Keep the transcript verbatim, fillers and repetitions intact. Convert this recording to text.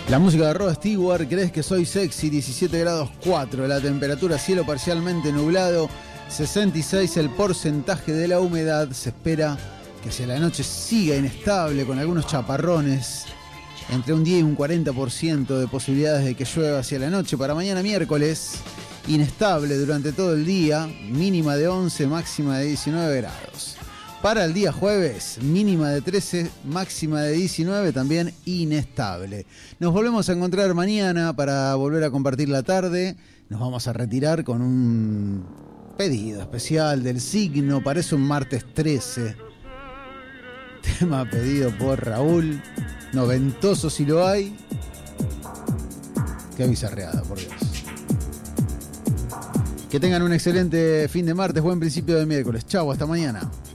La música de Rod Stewart, ¿crees que soy sexy? diecisiete grados cuatro, la temperatura, cielo parcialmente nublado, sesenta y seis el porcentaje de la humedad. Se espera que hacia la noche siga inestable con algunos chaparrones, entre un diez y un cuarenta por ciento de posibilidades de que llueva hacia la noche. Para mañana miércoles, inestable durante todo el día, mínima de once, máxima de diecinueve grados. Para el día jueves, mínima de trece, máxima de diecinueve, también inestable. Nos volvemos a encontrar mañana para volver a compartir la tarde. Nos vamos a retirar con un pedido especial del signo. Parece un martes trece. Tema pedido por Raúl. Noventoso si lo hay. Qué bizarreada, por Dios. Que tengan un excelente fin de martes, buen principio de miércoles. Chau, hasta mañana.